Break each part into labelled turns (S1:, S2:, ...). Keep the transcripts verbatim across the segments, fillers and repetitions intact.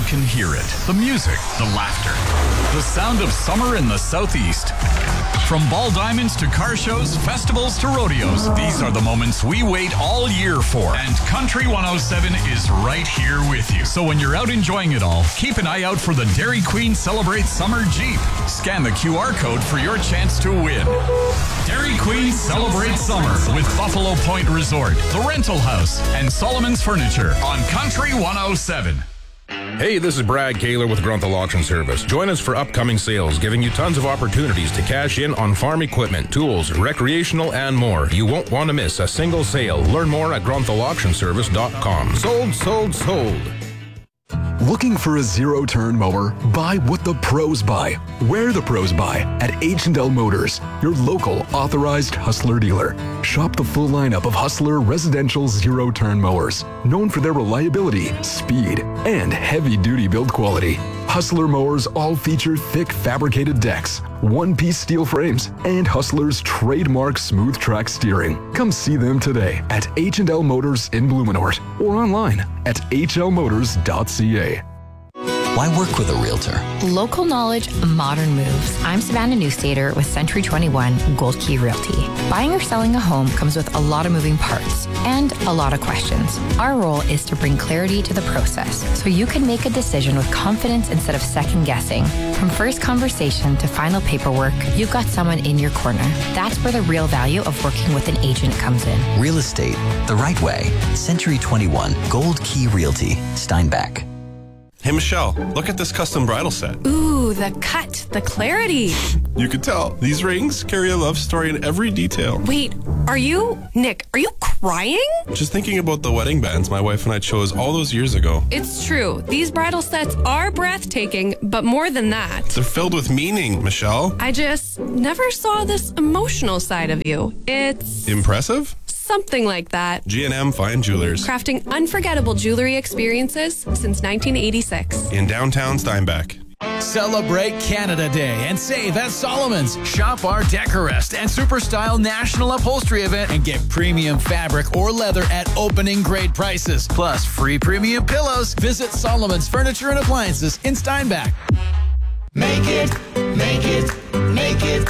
S1: can hear it. The music, the laughter, the sound of summer in the Southeast. From ball diamonds to car shows, festivals to rodeos, these are the moments we wait all year for. And Country one oh seven is right here with you. So when you're out enjoying it all, keep an eye out for the Dairy Queen Celebrate Summer Jeep. Scan the Q R code for your chance to win. Dairy Queen Celebrate Summer with Buffalo Point Resort, The Rental House, and Solomon's Furniture on Country one oh seven.
S2: Hey, this is Brad Kaler with Grunthal Auction Service. Join us for upcoming sales, giving you tons of opportunities to cash in on farm equipment, tools, recreational, and more. You won't want to miss a single sale. Learn more at grunthal auction service dot com. Sold, sold, sold.
S3: Looking for a zero-turn mower? Buy what the pros buy. Where the pros buy at H and L Motors, your local authorized Hustler dealer. Shop the full lineup of Hustler residential zero-turn mowers, known for their reliability, speed, and heavy-duty build quality. Hustler mowers all feature thick fabricated decks, one-piece steel frames, and Hustler's trademark smooth track steering. Come see them today at H and L Motors in Blumenort or online at h l motors dot c a.
S4: Why work with a realtor?
S5: Local knowledge, modern moves. I'm Savannah Newstater with Century twenty-one Gold Key Realty. Buying or selling a home comes with a lot of moving parts and a lot of questions. Our role is to bring clarity to the process so you can make a decision with confidence instead of second guessing. From first conversation to final paperwork, you've got someone in your corner. That's where the real value of working with an agent comes in.
S4: Real estate, the right way. Century twenty-one Gold Key Realty, Steinbach.
S6: Hey, Michelle, look at this custom bridal set.
S7: Ooh, the cut, the clarity.
S6: You can tell. These rings carry a love story in every detail.
S7: Wait, are you, Nick, are you crying?
S6: Just thinking about the wedding bands my wife and I chose all those years ago.
S7: It's true. These bridal sets are breathtaking, but more than that.
S6: They're filled with meaning, Michelle.
S7: I just never saw this emotional side of you. It's...
S6: Impressive?
S7: Something like that.
S6: G and M Fine Jewelers.
S7: Crafting unforgettable jewelry experiences since nineteen eighty-six.
S6: In downtown Steinbach.
S8: Celebrate Canada Day and save at Solomon's. Shop our Decorest and Super Style National Upholstery event and get premium fabric or leather at opening grade prices. Plus free premium pillows. Visit Solomon's Furniture and Appliances in Steinbach.
S9: Make it, make it, make it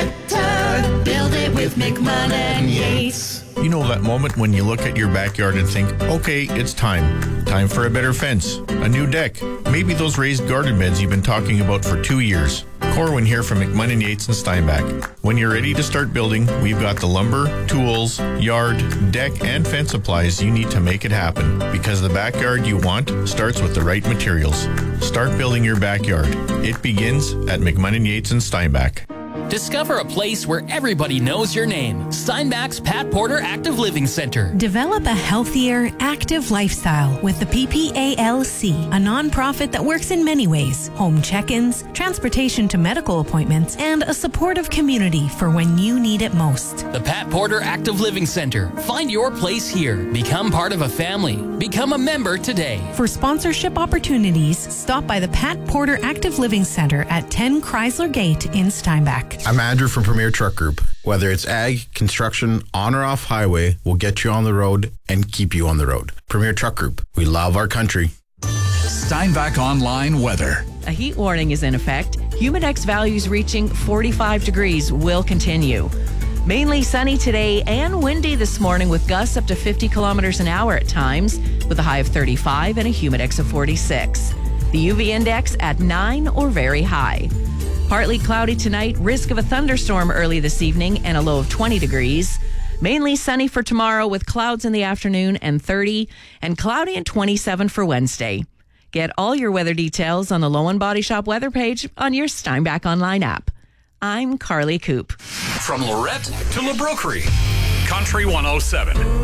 S9: better. Build it with McMahon and Yates.
S10: You know that moment when you look at your backyard and think, okay, it's time. Time for a better fence, a new deck, maybe those raised garden beds you've been talking about for two years. Corwin here from McMahon and Yates in Steinbach. When you're ready to start building, we've got the lumber, tools, yard, deck, and fence supplies you need to make it happen. Because the backyard you want starts with the right materials. Start building your backyard. It begins at McMahon and Yates in Steinbach.
S11: Discover a place where everybody knows your name. Steinbach's Pat Porter Active Living Center.
S12: Develop a healthier, active lifestyle with the P P A L C, a nonprofit that works in many ways. Home check-ins, transportation to medical appointments, and a supportive community for when you need it most.
S11: The Pat Porter Active Living Center. Find your place here. Become part of a family. Become a member today.
S12: For sponsorship opportunities, stop by the Pat Porter Active Living Center at ten Chrysler Gate in Steinbach.
S13: I'm Andrew from Premier Truck Group. Whether it's ag, construction, on or off highway, we'll get you on the road and keep you on the road. Premier Truck Group. We love our country.
S1: Steinbach Online Weather.
S14: A heat warning is in effect. Humidex values reaching forty-five degrees will continue. Mainly sunny today and windy this morning with gusts up to fifty kilometers an hour at times, with a high of thirty-five and a humidex of forty-six. The U V index at nine or very high. Partly cloudy tonight, risk of a thunderstorm early this evening and a low of twenty degrees. Mainly sunny for tomorrow with clouds in the afternoon and thirty, and cloudy and twenty-seven for Wednesday. Get all your weather details on the Lowen Body Shop weather page on your Steinbach Online app. I'm Carly Coop.
S1: From Lorette to La Broquerie, Country one oh seven.